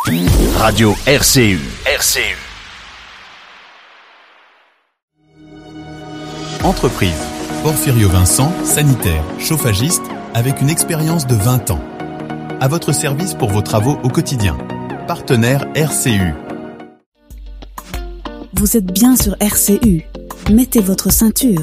Radio RCU. RCU. Entreprise. Porfirio Vincent, sanitaire, chauffagiste, avec une expérience de 20 ans. À votre service pour vos travaux au quotidien. Partenaire RCU. Vous êtes bien sur RCU. Mettez votre ceinture.